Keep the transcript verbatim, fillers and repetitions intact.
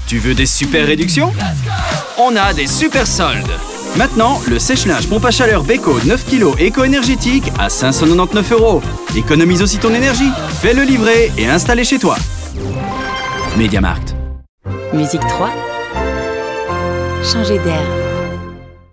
Tu veux des super réductions? On a des super soldes. Maintenant, le sèche-linge pompe à chaleur Beko neuf kilos éco-énergétique à cinq cent quatre-vingt-dix-neuf euros. Économise aussi ton énergie. Fais-le livrer et installer chez toi. MediaMarkt. Musique trois. Changer d'air.